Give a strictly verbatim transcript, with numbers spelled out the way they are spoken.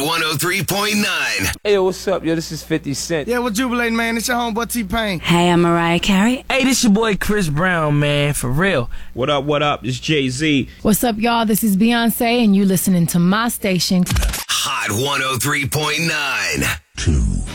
one oh three point nine. Hey, yo, what's up? Yo, this is fifty Cent. Yeah, we're jubilating, man. It's your homeboy T-Pain. Hey, I'm Mariah Carey. Hey, this your boy Chris Brown, man, for real. What up, what up? It's Jay-Z. What's up, y'all? This is Beyonce, and you listening to my station. Hot one oh three point nine. Two.